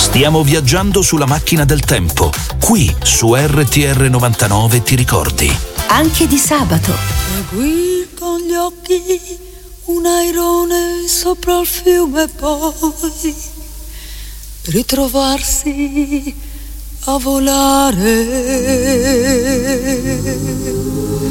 Stiamo viaggiando sulla macchina del tempo. Qui su RTR 99 ti ricordi. Anche di sabato. Seguì con gli occhi un airone sopra il fiume e poi ritrovarsi a volare.